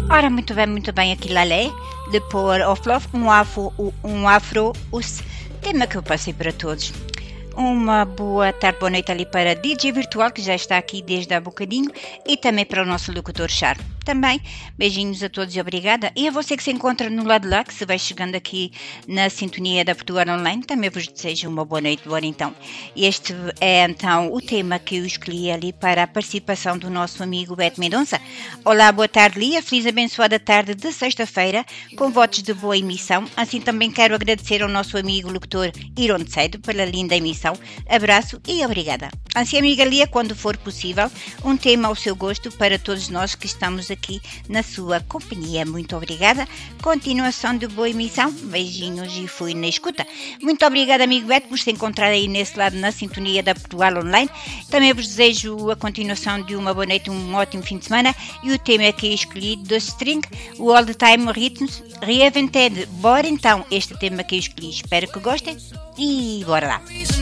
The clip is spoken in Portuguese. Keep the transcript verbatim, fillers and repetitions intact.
Ora, muito bem, muito bem, aqui Lalé, de Power of Love, um afro, um afro, os tema que eu passei para todos. Uma boa tarde, boa noite ali para D J Virtual, que já está aqui desde há bocadinho, e também para o nosso locutor Char. Também, beijinhos a todos e obrigada. E a você que se encontra no lado de lá, que se vai chegando aqui na sintonia da Portugal Online, também vos desejo uma boa noite, boa então. Este é então o tema que eu escolhi ali para a participação do nosso amigo Beto Mendonça. Olá, boa tarde, Lia. Feliz abençoada tarde de sexta-feira, com votos de boa emissão. Assim também quero agradecer ao nosso amigo locutor Iron Cedo pela linda emissão. Abraço e obrigada. Assim, amiga Lia, quando for possível, um tema ao seu gosto para todos nós que estamos aqui na sua companhia. Muito obrigada. Continuação de boa emissão. Beijinhos e fui na escuta. Muito obrigada, amigo Beto, por se encontrar aí nesse lado na sintonia da Portugal Online. Também vos desejo a continuação de uma boa noite, um ótimo fim de semana. E o tema que escolhi do String, o All the Time Rhythms Reinvented. Bora então, este tema que eu escolhi. Espero que gostem e bora lá.